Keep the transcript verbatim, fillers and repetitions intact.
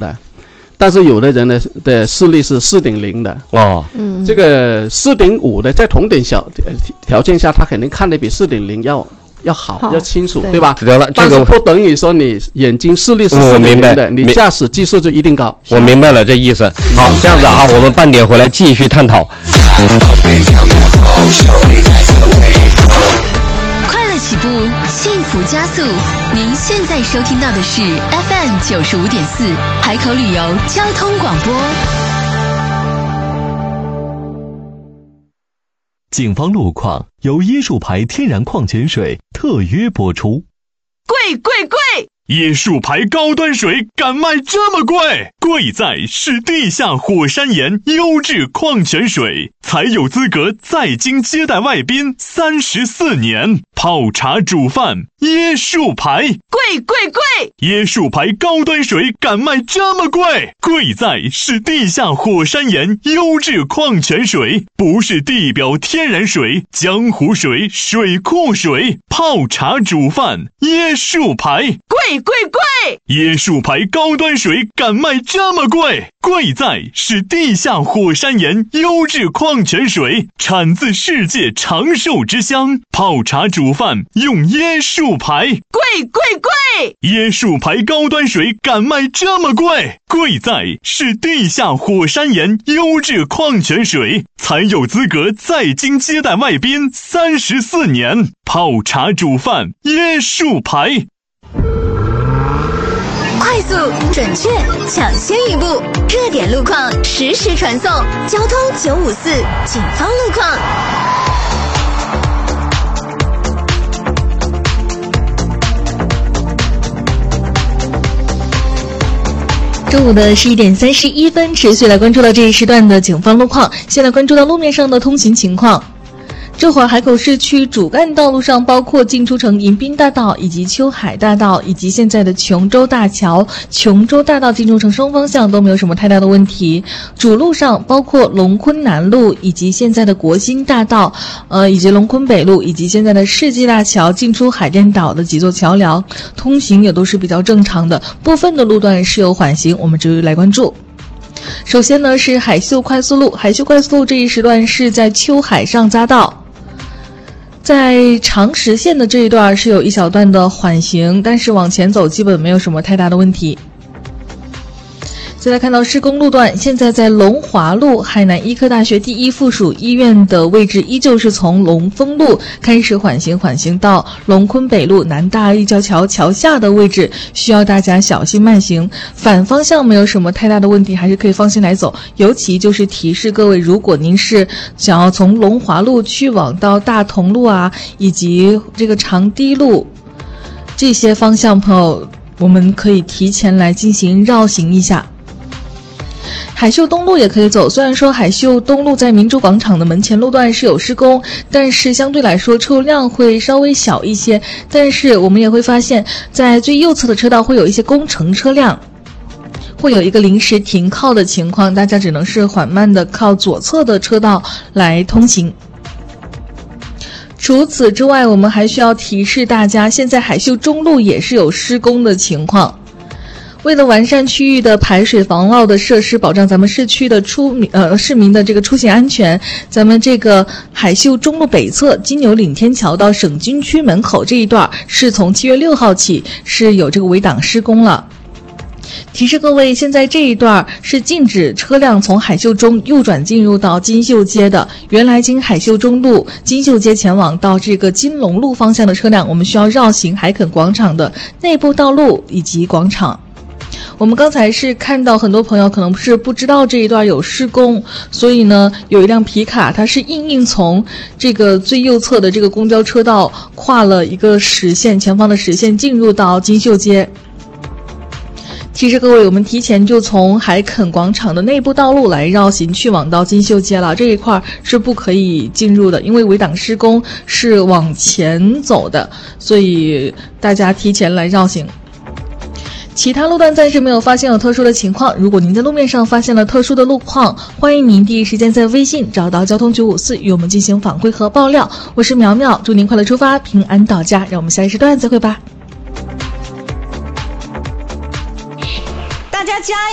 的，但是有的人呢的视力是四点零的哦， 嗯，这个四点五的在同等小条件下，他肯定看得比四点零要要好，好要清楚， 对, 对吧？ 得了，这个但是不等于说你眼睛视力是四点零的，你驾驶技术就一定高。 我明白了这意思。好，这样子啊，我们半点回来继续探讨。 快乐起步，幸福加速。您现在收听到的是 F M 九十五点四海口旅游交通广播。 警方路况由椰树牌天然矿泉水特约播出。 贵贵贵！椰树牌高端水敢卖这么贵？贵在是地下火山岩优质矿泉水，才有资格在京接待外宾三十四年。泡茶煮饭，椰树牌， 贵贵贵！ 椰树牌高端水敢卖这么贵？贵在是地下火山岩优质矿泉水，不是地表天然水、江湖水、水库水。泡茶煮饭，椰树牌， 贵贵贵！ 椰树牌高端水敢卖这么贵？贵在是地下火山岩优质矿泉水，产自世界长寿之乡。泡茶煮饭用椰树牌， 贵贵贵！ 椰树牌高端水敢卖这么贵？贵在是地下火山岩优质矿泉水，才有资格在京接待外宾三十四年。泡茶煮饭，椰树牌。 快速、准确、抢先一步，热点路况实时传送。交通九五四，警方路况。 中午的十一点三十一分，持续来关注到这一时段的警方路况。先来关注到路面上的通行情况。这会儿海口市区主干道路上，包括进出城迎宾大道以及秋海大道，以及现在的琼州大桥、琼州大道进出城双方向都没有什么太大的问题。主路上包括龙昆南路以及现在的国兴大道，呃，以及龙昆北路以及现在的世纪大桥进出海淀岛的几座桥梁，通行也都是比较正常的。部分的路段是有缓行，我们逐一来关注。首先呢是海秀快速路，海秀快速路这一时段是在秋海上匝道。在长实线的这一段是有一小段的缓行，但是往前走基本没有什么太大的问题。再来看到施工路段，现在在龙华路海南医科大学第一附属医院的位置依旧是从龙丰路开始缓行，缓行到龙昆北路南大立交桥桥下的位置，需要大家小心慢行。反方向没有什么太大的问题，还是可以放心来走。尤其就是提示各位，如果您是想要从龙华路去往到大同路啊，以及这个长堤路这些方向，朋友我们可以提前来进行绕行一下。海秀东路也可以走，虽然说海秀东路在民主广场的门前路段是有施工，但是相对来说车辆会稍微小一些，但是我们也会发现在最右侧的车道会有一些工程车辆，会有一个临时停靠的情况，大家只能是缓慢的靠左侧的车道来通行。除此之外，我们还需要提示大家，现在海秀中路也是有施工的情况。为了完善区域的排水防涝的设施，保障咱们市区的出呃市民的这个出行安全，咱们这个海秀中路北侧金牛岭天桥到省军区门口这一段，是从七月六号起是有这个围挡施工了。提示各位，现在这一段是禁止车辆从海秀中右转进入到金秀街的。原来经海秀中路、金秀街前往到这个金龙路方向的车辆，我们需要绕行海垦广场的内部道路以及广场。我们刚才是看到很多朋友可能是不知道这一段有施工，所以呢有一辆皮卡它是硬硬从这个最右侧的这个公交车道跨了一个实线，前方的实线进入到金秀街。提示各位，我们提前就从海垦广场的内部道路来绕行去往到金秀街了，这一块是不可以进入的，因为围挡施工是往前走的，所以大家提前来绕行。其他路段暂时没有发现有特殊的情况，如果您在路面上发现了特殊的路况，欢迎您第一时间在微信找到交通九五四与我们进行反馈和爆料。我是苗苗，祝您快乐出发，平安到家，让我们下一时段再会吧。 大家加油！